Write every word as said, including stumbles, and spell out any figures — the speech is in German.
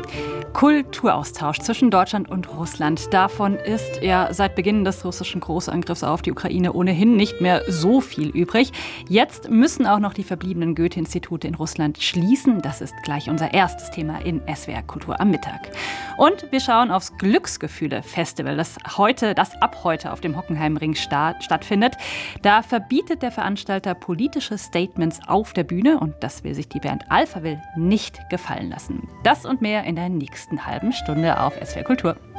Kulturaustausch zwischen Deutschland und Russland. Davon ist ja seit Beginn des russischen Großangriffs auf die Ukraine ohnehin nicht mehr so viel übrig. Jetzt müssen auch noch die verbliebenen Goethe-Institute in Russland schließen. Das ist gleich unser erstes Thema in S W R Kultur am Mittag. Und wir schauen aufs Glücksgefühle-Festival, das heute, das ab heute auf dem Hockenheimring sta- stattfindet. Da verbietet der Veranstalter politische Statements auf der Bühne und das will sich die Band Alphaville nicht gefallen lassen. Das und mehr in der nächsten halben Stunde auf S W R Kultur.